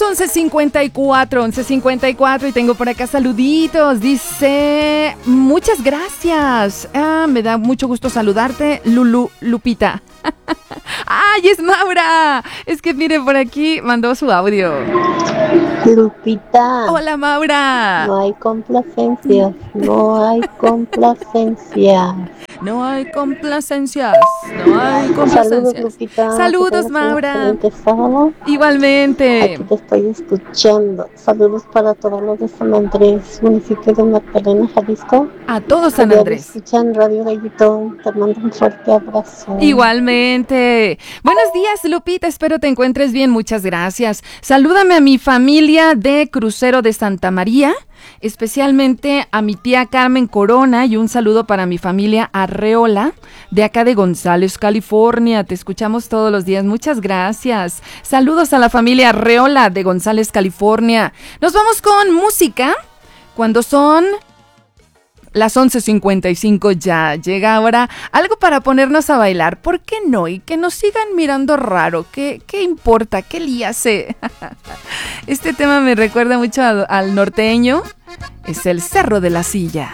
las 11:54 y tengo por acá saluditos. Dice, muchas gracias. Me da mucho gusto saludarte, Lupita. ¡Ay, es Maura! Es que mire, por aquí mandó su audio. Lupita. Hola, Maura. No hay complacencias, no hay complacencias. No hay complacencias, no hay complacencias. Saludos, Lupita. Saludos, Maura. Excelente sábado. Igualmente. Aquí te estoy escuchando. Saludos para todos los de San Andrés, municipio de Magdalena, Jalisco. A todos San Andrés. Escuchan Radio Gallito. Te mando un fuerte abrazo. Igualmente. Buenos días, Lupita. Espero te encuentres bien. Muchas gracias. Salúdame a mi familia de Crucero de Santa María, especialmente a mi tía Carmen Corona, y un saludo para mi familia Arreola de acá de González, California. Te escuchamos todos los días. Muchas gracias. Saludos a la familia Arreola de González, California. Nos vamos con música cuando son las 11:55. Ya llega ahora algo para ponernos a bailar. ¿Por qué no? Y que nos sigan mirando raro. ¿Qué importa? ¿Qué le hace? Este tema me recuerda mucho al norteño. Es el Cerro de la Silla.